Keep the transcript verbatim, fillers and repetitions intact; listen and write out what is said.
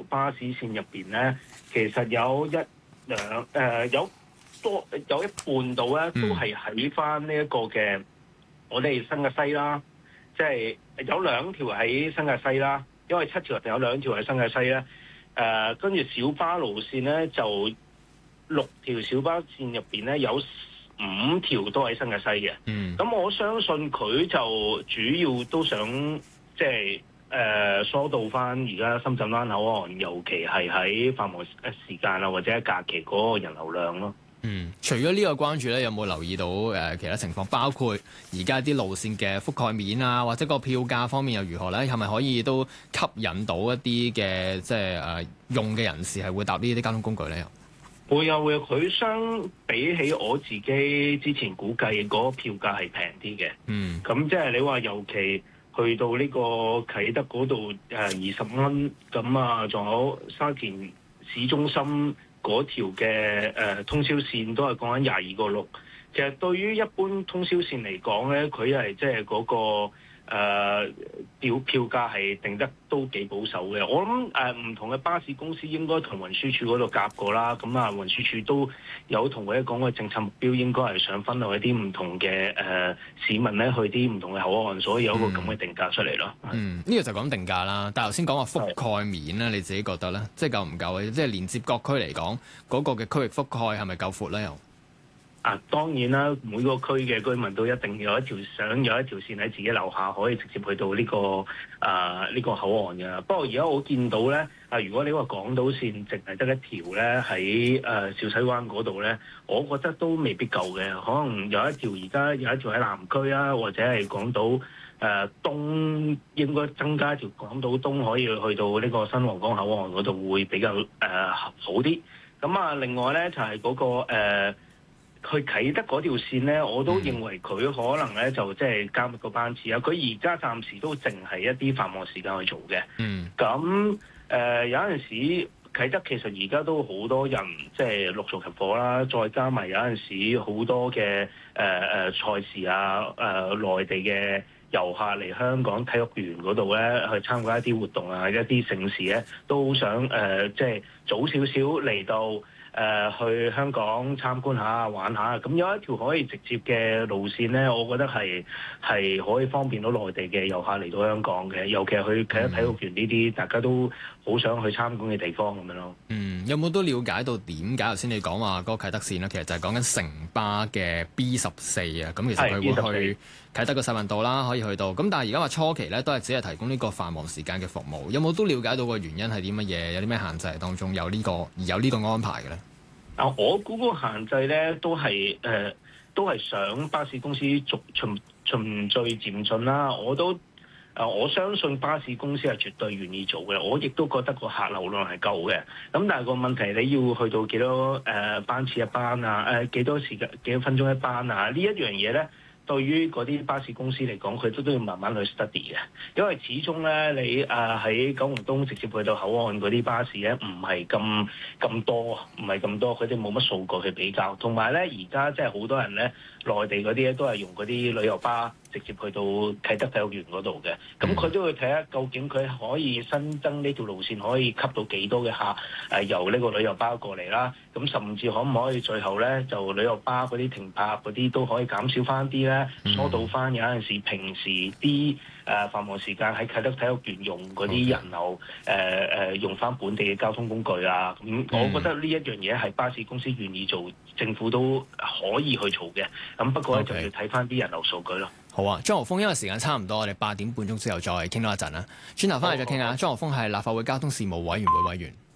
巴士線入邊咧，其實有一兩誒、呃、有多有一半度咧，都係喺翻呢一個嘅我哋新界西啦，即係有兩條喺新界西啦，因為七條入邊有兩條喺新界西咧。誒、呃，跟住小巴路線咧，就六條小巴線入邊咧，有五條都喺新界西嘅。嗯，咁我相信佢就主要都想即係誒疏導翻而家深圳灣口岸，尤其係喺繁忙時間啊，或者假期嗰個人流量咯。 嗯，除咗呢個關注咧，有冇留意到誒、呃、其他情況？包括而家啲路線嘅覆蓋面啊，或者個票價方面又如何咧？係咪可以都吸引到一啲嘅即係誒、呃、用嘅人士係會搭呢啲交通工具咧？ 會啊會啊，佢相比起我自己之前估計嗰個票價係平啲嘅。嗯，咁即係你話尤其去到呢個啟德嗰度誒二十蚊，咁啊仲有沙田市中心嗰條嘅誒通宵線都係講緊廿二個六。其實對於一般通宵線嚟講咧，佢係即係嗰個誒票票價係定得都幾保守嘅。我諗誒唔同嘅巴士公司應該同運輸署嗰度夾過啦。咁啊運輸署都有同佢講嘅政策目標，應該係想分流一啲唔同嘅誒、呃、市民咧去啲唔同嘅口岸，所以有一個咁嘅定價出嚟咯。 嗯，呢、這個就講定價啦。但係頭先講話覆蓋面咧，你自己覺得咧，即係夠唔夠嘅？即係連接各區嚟講，嗰、那個嘅區域覆蓋係咪夠闊咧？又？ 啊，當然啦，每個區嘅居民都一定有一條想有一條線喺自己樓下可以直接去到呢、這個啊呢、這個口岸嘅。不過而家我見到咧，啊如果你話港島線淨係得一條咧喺誒小西灣嗰度咧，我覺得都未必夠嘅。可能有一條而家有一條喺南區啊，或者係港島誒、呃、東應該增加一條港島東可以去到呢個新皇崗口岸嗰度會比較誒、呃、好啲。咁啊，另外咧就係、是、嗰、那個、呃去啟德嗰條線咧，我都認為佢可能咧就即係加密個班次啊！佢而家暫時都淨係一啲繁忙時間去做嘅。嗯，咁誒、呃、有陣時啟德其實而家都好多人即係陸續入伙啦，再加埋有陣時好多嘅誒誒賽事啊，誒、呃、內地嘅遊客嚟香港體育園嗰度咧去參加一啲活動啊，一啲盛事咧都想誒、呃、即係早少少嚟到。誒、呃、去香港參觀下玩下，咁有一條可以直接嘅路線咧，我覺得係係可以方便到內地嘅遊客嚟到香港嘅，尤其係去啟德體育園呢啲，大家都好想去參觀嘅地方咁樣咯。 嗯，有冇都了解到點解頭先你講話嗰個啟德線咧？其實就係講緊城巴嘅 B 十四啊，咁其實佢會去啟德個世運道啦，可以去到。咁但係而家話初期咧都係只係提供呢個繁忙時間嘅服務，有冇都了解到個原因係啲乜嘢？有啲咩限制當中有呢、呢個而有呢個安排嘅咧？ 啊！我估個限制咧，都係誒、呃，都係想巴士公司逐循循序漸進啦。我都誒、呃，我相信巴士公司係絕對願意做嘅。我亦都覺得個客流量係夠嘅。咁但係個問題，你要去到幾多誒、呃、班次一班啊？誒、呃、幾多時間幾多分鐘一班啊？呢一樣嘢咧，對於嗰啲巴士公司嚟講，佢都都要慢慢去 study 嘅，因為始終咧，你誒喺、呃、九龍東直接去到口岸嗰啲巴士咧，唔係咁咁多，唔係咁多，佢哋冇乜數據去比較。同埋咧，而家即係好多人咧，內地嗰啲咧都係用嗰啲旅遊巴直接去到啟德體育園嗰度嘅，咁佢都會睇下究竟佢可以新增呢條路線可以吸到幾多嘅客誒、呃、由呢個旅遊巴過嚟啦。咁甚至可唔可以最後咧就旅遊巴嗰啲停泊嗰啲都可以減少翻啲咧，疏導翻有陣時平時啲誒繁忙時間喺啟德體育園用嗰啲人流誒誒、呃、用翻本地嘅交通工具啊。咁我覺得呢一樣嘢係巴士公司願意做，政府都可以去做嘅。咁不過咧、okay. 就要睇翻啲人流數據咯。 好啊，張學鋒，因為時間差唔多，我哋八點半鐘之後再傾多一陣啦。轉頭翻嚟再傾下。張學鋒係立法會交通事務委員會委員。